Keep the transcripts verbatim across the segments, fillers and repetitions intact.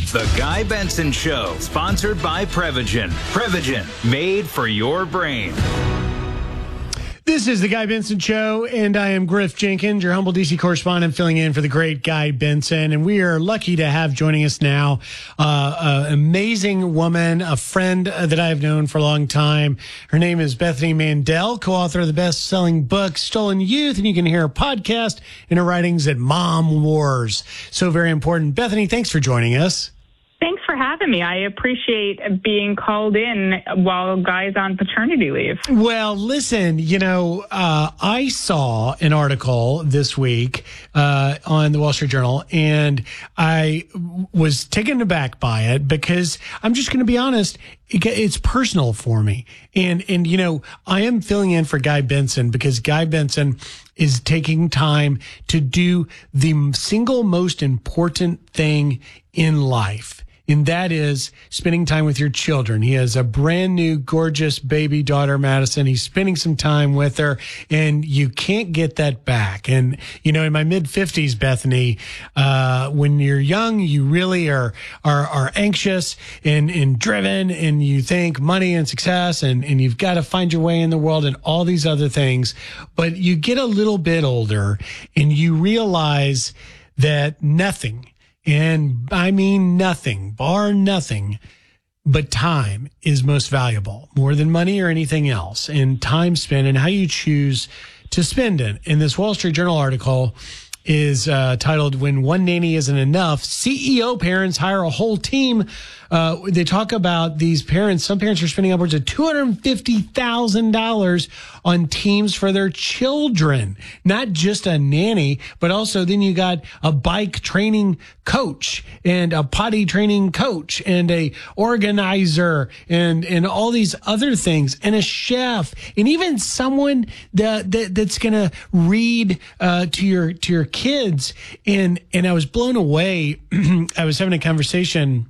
The Guy Benson Show, sponsored by Prevagen. Prevagen, made for your brain. This is the Guy Benson Show, and I am Griff Jenkins, your humble D C correspondent, filling in for the great Guy Benson. And we are lucky to have joining us now uh, an amazing woman, a friend uh, that I've known for a long time. Her name is Bethany Mandel, co-author of the best-selling book, Stolen Youth, and you can hear her podcast and her writings at Mom Wars. So very important. Bethany, thanks for joining us. Thanks for having me. I appreciate being called in while Guy's on paternity leave. Well, listen, you know, uh, I saw an article this week uh, on the Wall Street Journal, and I was taken aback by it because I'm just going to be honest, it, it's personal for me. And, and, you know, I am filling in for Guy Benson because Guy Benson is taking time to do the single most important thing in life. And that is spending time with your children. He has a brand new, gorgeous baby daughter, Madison. He's spending some time with her, and you can't get that back. And, you know, in my mid fifties, Bethany, uh, when you're young, you really are, are, are anxious and, and driven, and you think money and success, and, and you've got to find your way in the world and all these other things. But you get a little bit older and you realize that nothing, and I mean nothing, bar nothing, but time is most valuable, more than money or anything else. And time spent and how you choose to spend it. In this Wall Street Journal article is uh, titled, When One Nanny Isn't Enough, C E O Parents Hire a Whole Team. Uh, they talk about these parents. Some parents are spending upwards of two hundred fifty thousand dollars on teams for their children. Not just a nanny, but also then you got a bike training coach and a potty training coach and a organizer and, and all these other things, and a chef, and even someone that, that that's going to read uh, to your to your kids. And and I was blown away. I was having a conversation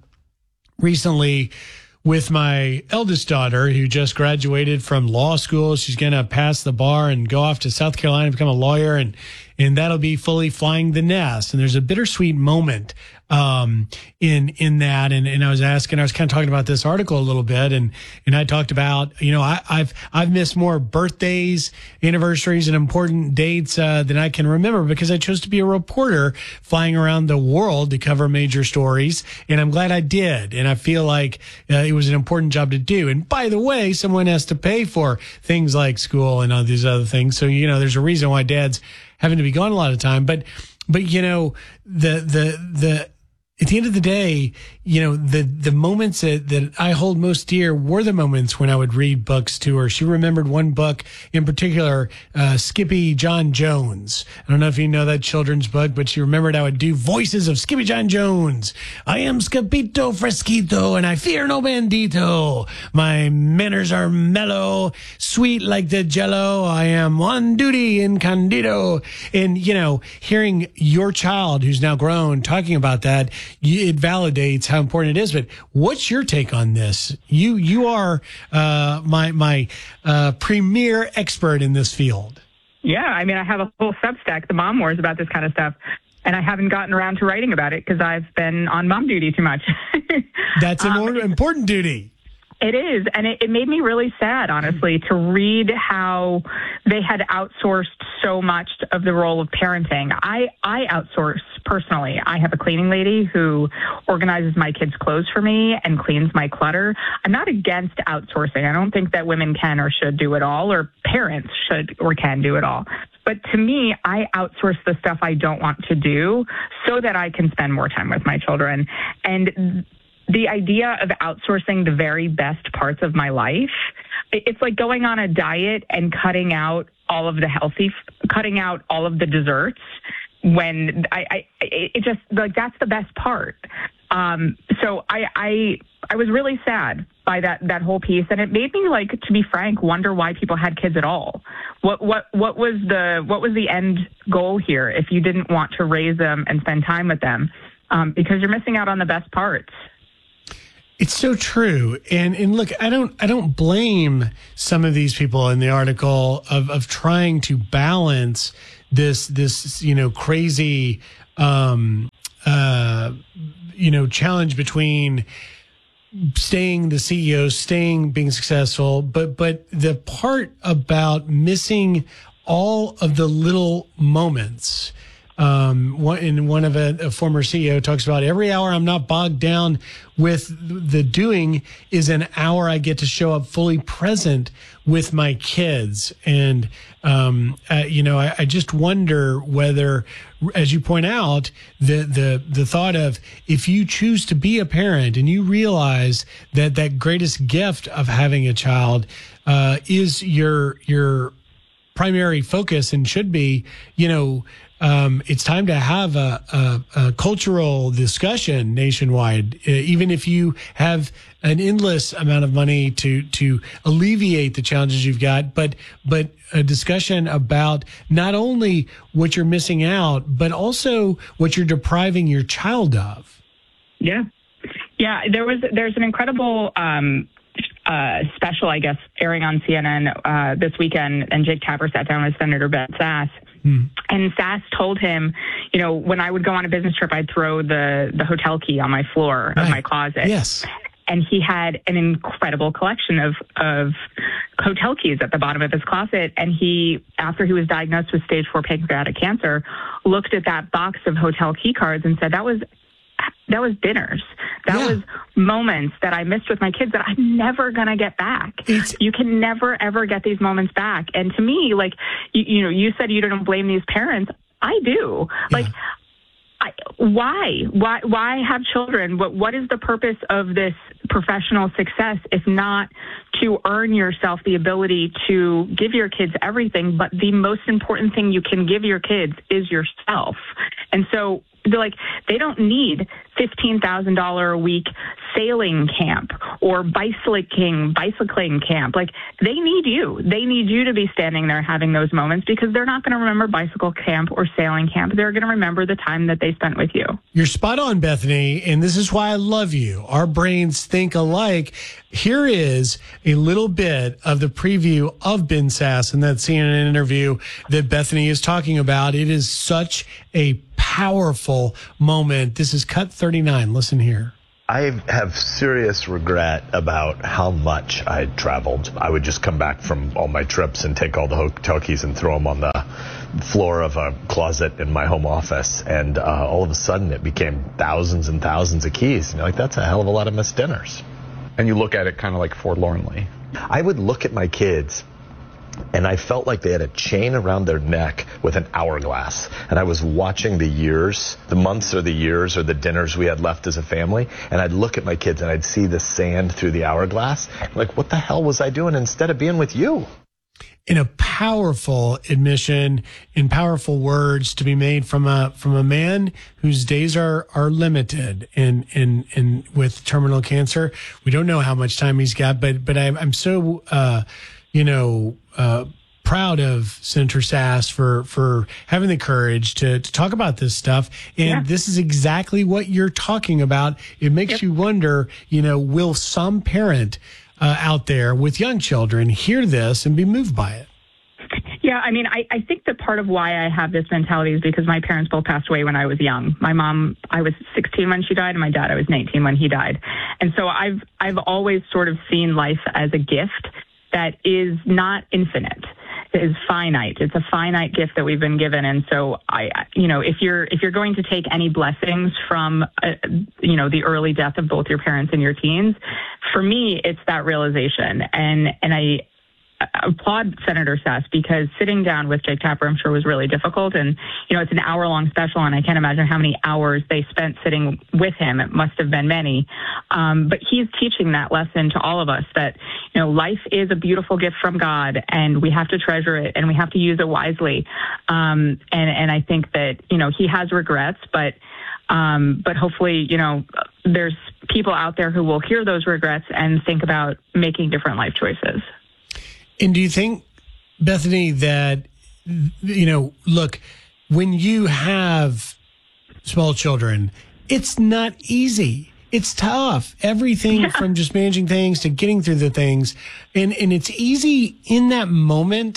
recently with my eldest daughter, who just graduated from law school. She's going to pass the bar and go off to South Carolina and become a lawyer, and and that'll be fully flying the nest. And there's a bittersweet moment um, in in that. And, and I was asking, I was kind of talking about this article a little bit, and and I talked about, you know, I, I've I've missed more birthdays, anniversaries, and important dates uh, than I can remember because I chose to be a reporter flying around the world to cover major stories, and I'm glad I did. And I feel like uh, it was an important job to do. And by the way, someone has to pay for things like school and all these other things. So, you know, there's a reason why dads having to be gone a lot of time. But, but, you know, the, the, the, at the end of the day, you know, the, the moments that, that I hold most dear were the moments when I would read books to her. She remembered one book in particular, uh, Skippy John Jones. I don't know if you know that children's book, but she remembered I would do voices of Skippy John Jones. I am Scapito Fresquito, and I fear no bandito. My manners are mellow, sweet like the jello. I am on duty in Candido. And, you know, hearing your child, who's now grown, talking about that, it validates how important it is. But what's your take on this? You you are uh, my my uh, premier expert in this field. Yeah, I mean, I have a whole Substack, the Mom Wars, about this kind of stuff, and I haven't gotten around to writing about it because I've been on mom duty too much. That's an um, important duty. It is, and it, it made me really sad, honestly, to read how they had outsourced so much of the role of parenting. I, I outsource personally. I have a cleaning lady who organizes my kids' clothes for me and cleans my clutter. I'm not against outsourcing. I don't think that women can or should do it all, or parents should or can do it all. But to me, I outsource the stuff I don't want to do so that I can spend more time with my children. And the idea of outsourcing the very best parts of my life, it's like going on a diet and cutting out all of the healthy, cutting out all of the desserts when I, I it just like, that's the best part. Um, so I, I, I was really sad by that, that whole piece. And it made me, like, to be frank, wonder why people had kids at all. What, what, what was the, what was the end goal here if you didn't want to raise them and spend time with them? Um, because you're missing out on the best parts. It's so true. And and look, I don't I don't blame some of these people in the article of, of trying to balance this this, you know, crazy um uh you know, challenge between staying the C E O, staying, being successful, but but the part about missing all of the little moments. Um, one, in one of a, a former C E O talks about every hour I'm not bogged down with the doing is an hour I get to show up fully present with my kids. And, um, uh, you know, I, I just wonder whether, as you point out, the, the, the thought of if you choose to be a parent and you realize that that greatest gift of having a child, uh, is your, your primary focus and should be, you know, Um, it's time to have a, a, a cultural discussion nationwide, uh, even if you have an endless amount of money to to alleviate the challenges you've got, but but a discussion about not only what you're missing out, but also what you're depriving your child of. Yeah. Yeah, there was there's an incredible um, uh, special, I guess, airing on C N N uh, this weekend, and Jake Tapper sat down with Senator Ben Sasse. Hmm. And Sasse told him, you know, when I would go on a business trip, I'd throw the, the hotel key on my floor right. of my closet. Yes. And he had an incredible collection of, of hotel keys at the bottom of his closet. And he, after he was diagnosed with stage four pancreatic cancer, looked at that box of hotel key cards and said, that was that was dinners. That yeah. was moments that I missed with my kids that I'm never going to get back. It's, you can never, ever get these moments back. And to me, like, you, you know, you said you don't blame these parents. I do. Yeah. Like, I, why? Why Why have children? What What is the purpose of this professional success if not to earn yourself the ability to give your kids everything? But the most important thing you can give your kids is yourself. And so they're like, they don't need fifteen thousand dollars a week sailing camp or bicycling, bicycling camp. Like, they need you. They need you to be standing there having those moments, because they're not going to remember bicycle camp or sailing camp. They're going to remember the time that they spent with you. You're spot on, Bethany, and this is why I love you. Our brains think alike. Here is a little bit of the preview of Ben Sasse in that C N N interview that Bethany is talking about. It is such a powerful moment. This is cut thirty-nine. Listen here. I have serious regret about how much I traveled. I would just come back from all my trips and take all the hotel keys and throw them on the floor of a closet in my home office. And uh, all of a sudden it became thousands and thousands of keys. And you're like, that's a hell of a lot of missed dinners. And you look at it kind of like forlornly. I would look at my kids, and I felt like they had a chain around their neck with an hourglass. And I was watching the years, the months or the years or the dinners we had left as a family. And I'd look at my kids and I'd see the sand through the hourglass. Like, what the hell was I doing instead of being with you? In a powerful admission, in powerful words to be made from a from a man whose days are are limited and and and with terminal cancer. We don't know how much time he's got, but but I'm I'm so uh, you know uh, proud of Senator Sasse for for having the courage to to talk about this stuff. And yeah. this is exactly what you're talking about. It makes yep. you wonder, you know, will some parent Uh, out there with young children hear this and be moved by it? Yeah, I mean, I, I think that part of why I have this mentality is because my parents both passed away when I was young. My mom, I was sixteen when she died, and my dad, I was nineteen when he died. And so I've I've always sort of seen life as a gift that is not infinite. It is finite. It's a finite gift that we've been given. And so I, you know, if you're, if you're going to take any blessings from, uh, you know, the early death of both your parents and your teens, for me, it's that realization. And, and I applaud Senator Sasse, because sitting down with Jake Tapper, I'm sure, was really difficult. And, you know, it's an hour long special, and I can't imagine how many hours they spent sitting with him. It must have been many. Um, but he's teaching that lesson to all of us, that, you know, life is a beautiful gift from God, and we have to treasure it, and we have to use it wisely. Um, and, and I think that, you know, he has regrets, but Um, but hopefully, you know, there's people out there who will hear those regrets and think about making different life choices. And do you think, Bethany, that, you know, look, when you have small children, it's not easy. It's tough. Everything yeah. from just managing things to getting through the things. And, and it's easy in that moment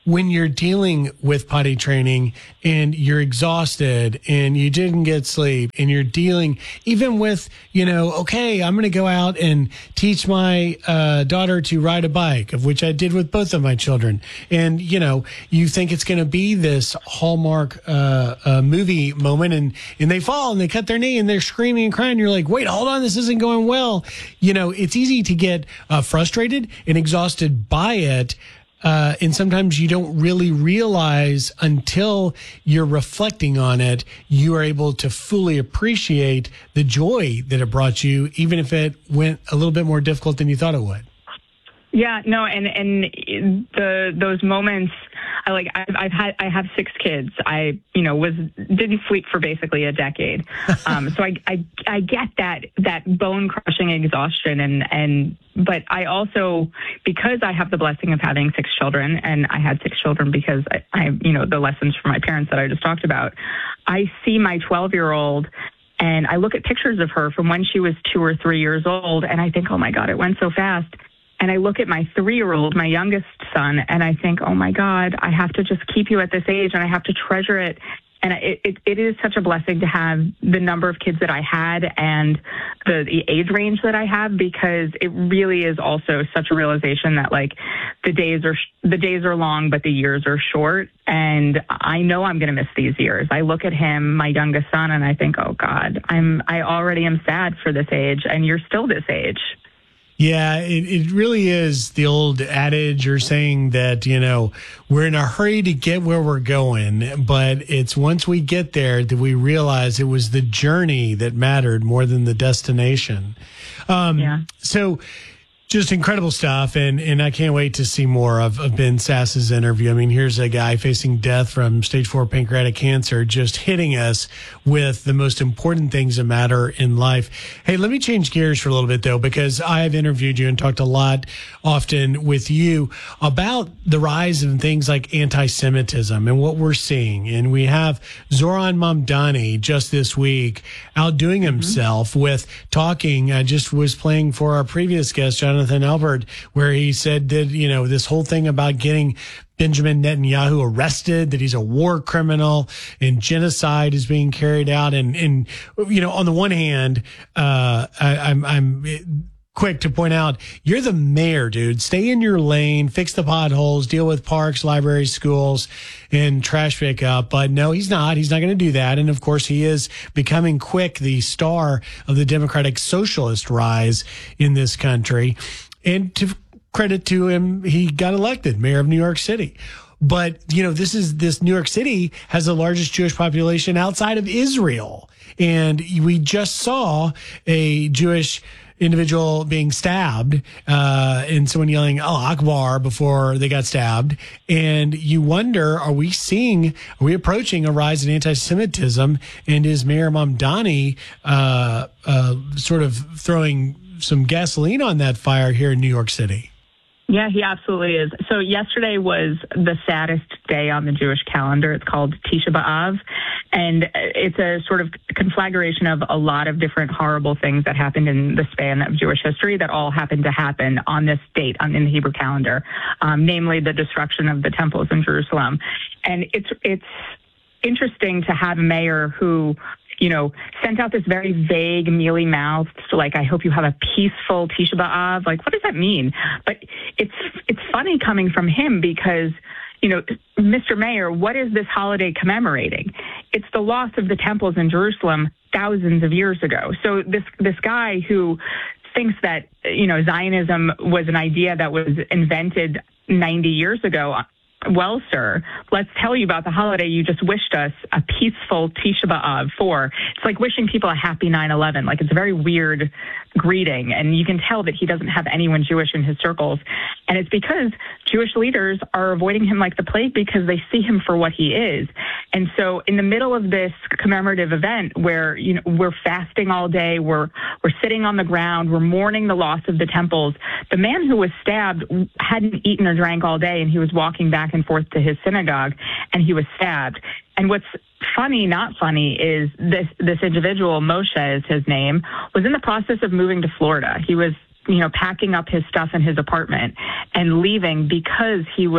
when you're dealing with potty training and you're exhausted and you didn't get sleep and you're dealing even with, you know, okay, I'm going to go out and teach my uh, daughter to ride a bike, of which I did with both of my children. And, you know, you think it's going to be this Hallmark uh, uh, movie moment, and, and they fall and they cut their knee and they're screaming and crying. You're like, wait, hold on, this isn't going well. You know, it's easy to get uh, frustrated and exhausted by it. Uh, and sometimes you don't really realize until you're reflecting on it, you are able to fully appreciate the joy that it brought you, even if it went a little bit more difficult than you thought it would. Yeah, no, and and the those moments, I like. I've, I've had I have six kids. I you know was didn't sleep for basically a decade. Um, so I, I I get that that bone crushing exhaustion, and and but I also, because I have the blessing of having six children, and I had six children because I, I you know the lessons from my parents that I just talked about. I see my twelve year old. And I look at pictures of her from when she was two or three years old, and I think, oh my God, it went so fast. And I look at my three-year-old, my youngest son, and I think, oh, my God, I have to just keep you at this age, and I have to treasure it. And it, it, it is such a blessing to have the number of kids that I had and the, the age range that I have, because it really is also such a realization that, like, the days are the days are long, but the years are short. And I know I'm going to miss these years. I look at him, my youngest son, and I think, oh, God, I'm I already am sad for this age, and you're still this age. Yeah, it, it really is the old adage or saying that, you know, we're in a hurry to get where we're going, but it's once we get there that we realize it was the journey that mattered more than the destination. Um, yeah. So just incredible stuff, and, and I can't wait to see more of, of Ben Sass's interview. I mean, here's a guy facing death from stage four pancreatic cancer, just hitting us with the most important things that matter in life. Hey, let me change gears for a little bit, though, because I have interviewed you and talked a lot often with you about the rise of things like anti-Semitism and what we're seeing. And we have Zohran Mamdani just this week outdoing himself mm-hmm. with talking. I just was playing for our previous guest, Jonathan Jonathan Albert, where he said that, you know, this whole thing about getting Benjamin Netanyahu arrested, that he's a war criminal and genocide is being carried out. And, and you know, on the one hand, uh, I, I'm, I'm quick to point out, you're the mayor, dude. Stay in your lane, fix the potholes, deal with parks, libraries, schools, and trash pickup. But no, he's not. He's not going to do that. And of course, he is becoming quick the star of the Democratic Socialist rise in this country. And to credit to him, he got elected mayor of New York City. But, you know, this is this New York City has the largest Jewish population outside of Israel. And we just saw a Jewish individual being stabbed, uh, and someone yelling Allah Akbar before they got stabbed. And you wonder, are we seeing, are we approaching a rise in anti-Semitism? And is Mayor Mamdani uh, uh, sort of throwing some gasoline on that fire here in New York City? Yeah, he absolutely is. So yesterday was the saddest day on the Jewish calendar. It's called Tisha B'Av, and it's a sort of conflagration of a lot of different horrible things that happened in the span of Jewish history that all happened to happen on this date on, in the Hebrew calendar, um, namely the destruction of the temples in Jerusalem. And it's it's interesting to have a mayor who, you know, sent out this very vague, mealy-mouthed, like, I hope you have a peaceful Tisha B'Av. Like, what does that mean? But it's it's funny coming from him because, you know, Mister Mayor, what is this holiday commemorating? It's the loss of the temples in Jerusalem thousands of years ago. So this this guy who thinks that, you know, Zionism was an idea that was invented ninety years ago, well, sir, let's tell you about the holiday you just wished us a peaceful Tisha B'Av for. It's like wishing people a happy nine eleven. Like, it's a very weird greeting, and you can tell that he doesn't have anyone Jewish in his circles. And it's because Jewish leaders are avoiding him like the plague because they see him for what he is. And so in the middle of this commemorative event where, you know, we're fasting all day, we're we're sitting on the ground, we're mourning the loss of the temples, the man who was stabbed hadn't eaten or drank all day, and he was walking back and forth to his synagogue, and he was stabbed. And what's funny, not funny, is this this individual, Moshe is his name, was in the process of moving to Florida. He was, you know, packing up his stuff in his apartment and leaving because he was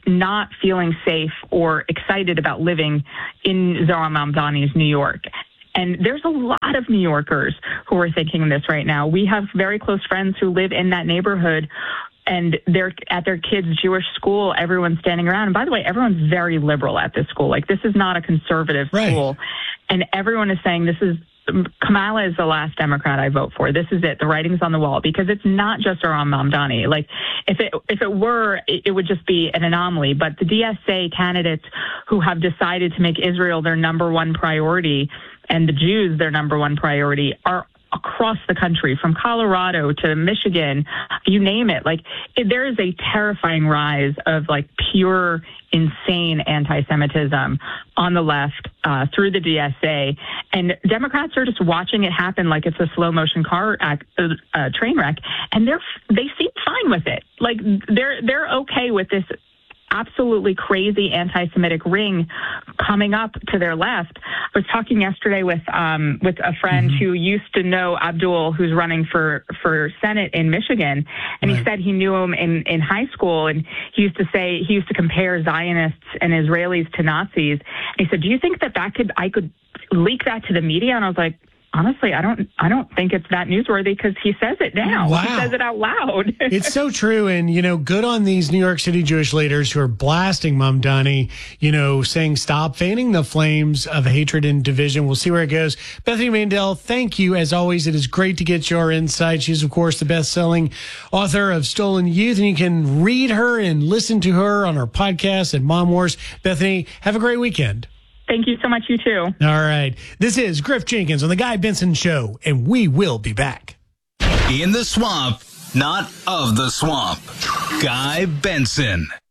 not feeling safe or excited about living in Zohran Mamdani's New York. And there's a lot of New Yorkers who are thinking this right now. We have very close friends who live in that neighborhood, and they're at their kids' Jewish school. Everyone's standing around. And by the way, everyone's very liberal at this school. Like, this is not a conservative right. school. And everyone is saying this is Kamala is the last Democrat I vote for. This is it. The writing's on the wall, because it's not just Zohran Mamdani. Like, if it if it were, it, it would just be an anomaly. But the D S A candidates who have decided to make Israel their number one priority and the Jews their number one priority are across the country, from Colorado to Michigan, you name it. Like, it, there is a terrifying rise of like pure, insane anti-Semitism on the left uh, through the D S A, and Democrats are just watching it happen like it's a slow motion car act, uh, uh, train wreck, and they're they seem fine with it. Like, they're they're okay with this absolutely crazy anti-Semitic ring coming up to their left. I was talking yesterday with um, with a friend mm-hmm. who used to know Abdul, who's running for, for Senate in Michigan, and right. he said he knew him in, in high school, and he used to say, he used to compare Zionists and Israelis to Nazis. And he said, do you think that that could, I could leak that to the media? And I was like, honestly, I don't I don't think it's that newsworthy, because he says it now. Wow. He says it out loud. It's so true. And, you know, good on these New York City Jewish leaders who are blasting Mamdani, you know, saying stop fanning the flames of hatred and division. We'll see where it goes. Bethany Mandel, thank you. As always, it is great to get your insight. She's, of course, the best-selling author of Stolen Youth, and you can read her and listen to her on her podcast at Mom Wars. Bethany, have a great weekend. Thank you so much. You too. All right. This is Griff Jenkins on The Guy Benson Show, and we will be back. In the swamp, not of the swamp. Guy Benson.